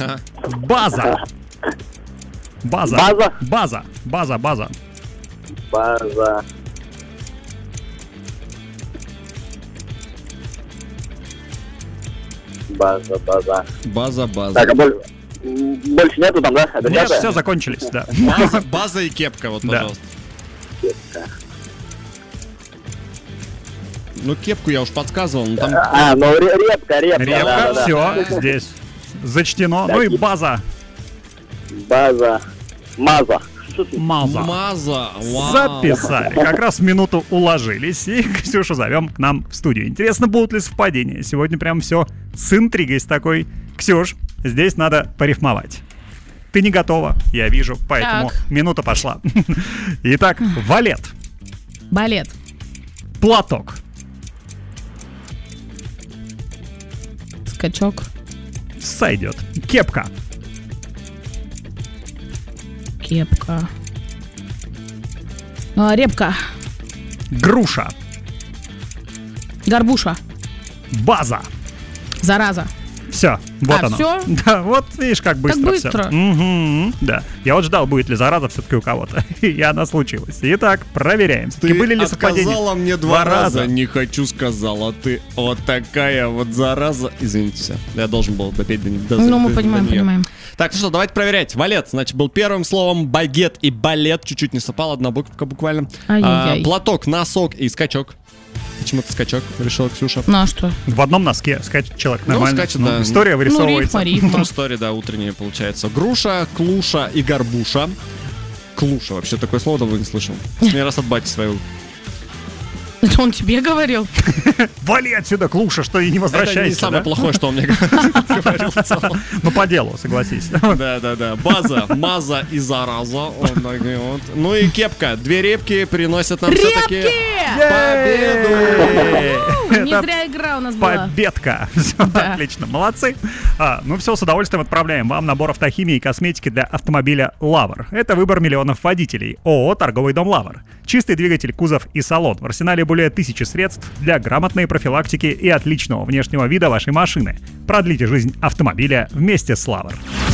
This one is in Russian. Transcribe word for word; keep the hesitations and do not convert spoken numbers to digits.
Ага. База. База. База. База. База, база. База. База, база. База, база. Так, а боль- м, больше нету там, да? Это Нет, пятое? все, закончились, да. База, база и кепка, вот, Да. пожалуйста. Ну, кепку я уж подсказывал, но там... А, ну ре- репка, репка. Репка, да, да, да. все, здесь зачтено. Ну и база. База. Маза. Маза. Маза. Вау. Записали. Как раз в минуту уложились. И Ксюшу зовем к нам в студию. Интересно, будут ли совпадения? Сегодня прям все с интригой с такой. Ксюш, здесь надо порифмовать. Ты не готова, я вижу, поэтому Так. минута пошла. Итак, валет. Балет. Платок. Скачок. Сойдет. Кепка. Кепка. А, репка. Груша. Горбуша. База. Зараза. Все, вот А, оно. всё? Да, вот видишь, как быстро, быстро. всё. Мгм, да. Я вот ждал, будет ли зараза все-таки у кого-то. И она случилась. Итак, проверяем. Ты Всё-таки были ли совпадения? отказала мне два раза. Не хочу, сказала ты. Вот такая вот зараза. Извините, все. Я должен был допеть до, до Ну, мы до- понимаем, до неё. понимаем. Так, ну что, давайте проверять. Валет, значит, был первым словом. Багет и балет. Чуть-чуть не совпало, одна буковка буквально. Ай-яй-яй. А, платок, носок и скачок. Почему-то скачок решила Ксюша. Ну а что? В одном носке скачет человек. Ну, Нормально. скачет, да. История Ну, вырисовывается. рифма, рифма. История, да, утренняя получается. Груша, клуша и горбуша. Клуша, вообще такое слово давно не слышал. Мне раз от бати своего. Это он тебе говорил? Вали отсюда, Клуша, что и не возвращайся. Это не самое да? плохое, что он мне говорил в целом. Ну, по делу, согласись. Да-да-да. База, маза и зараза. Вот такие вот. Ну и кепка. Две репки приносят нам все-таки победу. Не Это зря игра у нас была. победка. Все, Да. отлично, молодцы. А, ну все, с удовольствием отправляем вам набор автохимии и косметики для автомобиля «Лавр». Это выбор миллионов водителей. ООО «Торговый дом Лавр». Чистый двигатель, кузов и салон. В арсенале более тысячи средств для грамотной профилактики и отличного внешнего вида вашей машины. Продлите жизнь автомобиля вместе с «Лавр».